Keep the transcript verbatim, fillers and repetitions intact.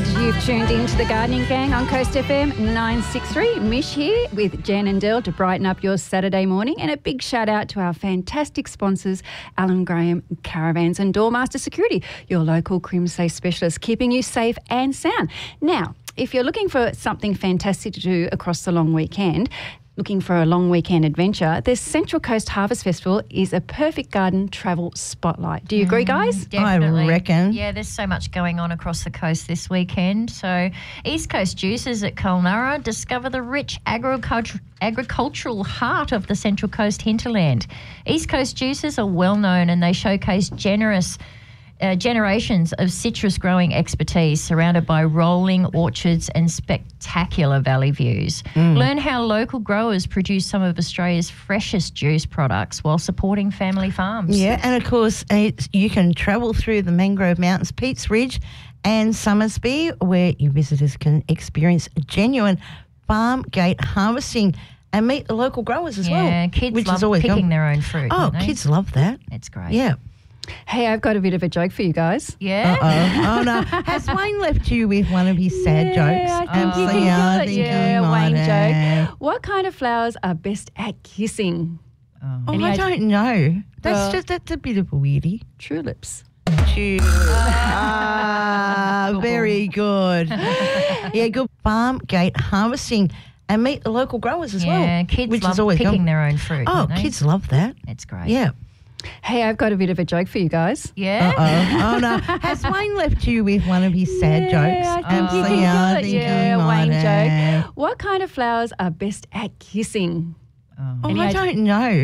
And you've tuned into the Gardening Gang on Coast F M nine sixty-three. Mish here with Jen and Del to brighten up your Saturday morning. And a big shout out to our fantastic sponsors, Alan Graham Caravans and Doormaster Security, your local crime safe specialist, keeping you safe and sound. Now, if you're looking for something fantastic to do across the long weekend, looking for a long weekend adventure, the Central Coast Harvest Festival is a perfect garden travel spotlight. Do you agree, guys? Definitely. I reckon. Yeah, there's so much going on across the coast this weekend. So East Coast Juices at Kulnara discover the rich agriculture, agricultural heart of the Central Coast hinterland. East Coast Juices are well known and they showcase generous Uh, generations of citrus growing expertise surrounded by rolling orchards and spectacular valley views. Mm. Learn how local growers produce some of Australia's freshest juice products while supporting family farms. Yeah, and of course it's, you can travel through the Mangrove Mountains, Peats Ridge and Summersby, where your visitors can experience genuine farm gate harvesting and meet the local growers as yeah, well. Yeah, kids which love is always picking gone. their own fruit. Oh, don't they? kids love that. It's great. Yeah. Hey, I've got a bit of a joke for you guys. Yeah? Uh-oh. Oh, no. Has Wayne left you with one of his sad yeah, jokes? I think Absolutely. you I can think do it. he Yeah, might Wayne have. joke. What kind of flowers are best at kissing? Oh, Any I idea? don't know. That's Well- just that's a bit of a weirdie. Tulips. Cheers. Ah, very good. Yeah, good farm gate harvesting and meet the local growers as well. Yeah, kids which love is always picking gone. their own fruit. Oh, don't they? kids love that. It's great. Yeah. Hey, I've got a bit of a joke for you guys. Yeah? Uh-oh. Oh, no. Has Wayne left you with one of his sad yeah, jokes? I think you Absolutely. can I do it. think Yeah, he might Wayne have. joke. What kind of flowers are best at kissing? Oh, Any I idea? don't know.